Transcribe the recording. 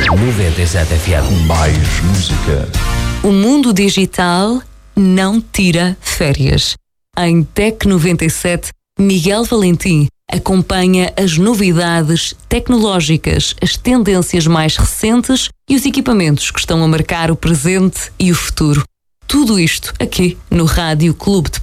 97 FM. Mais música. O mundo digital não tira férias. Em Tec 97, Miguel Valentim acompanha as novidades tecnológicas, as tendências mais recentes e os equipamentos que estão a marcar o presente e o futuro. Tudo isto aqui no Rádio Clube de